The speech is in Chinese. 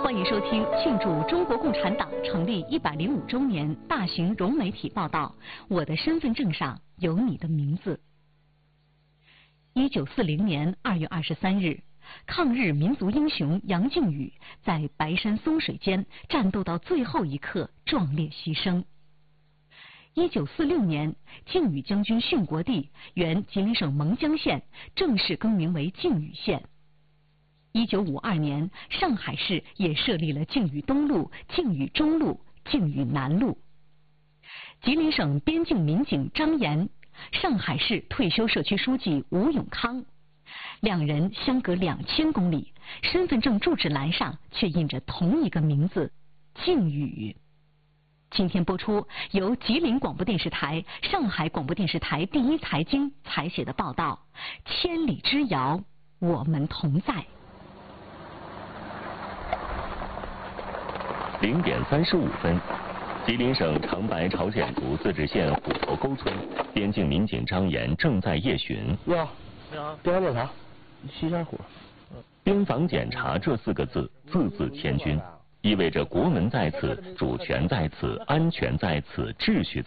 欢迎收听庆祝中国共产党成立105周年大型融媒体报道。我的身份证上有你的名字。1940年2月23日，抗日民族英雄杨靖宇在白山松水间战斗到最后一刻，壮烈牺牲。1946年，靖宇将军殉国地原吉林省勐江县正式更名为靖宇县。1952年，上海市也设立了靖宇东路、靖宇中路、靖宇南路。吉林省边境民警张岩，上海市退休社区书记吴永康，两人相隔2000公里，身份证住址栏上却印着同一个名字靖宇。今天播出由吉林广播电视台、上海广播电视台第一财经采写的报道《千里之遥，我们同在》。 0点35分，吉林省长白朝鲜族自治县虎头沟村边境民警张岩正在夜巡。 你好，你好，边防检查，西山虎。 边防检查这4个字字字千钧，意味着国门在此，主权在此，安全在此，秩序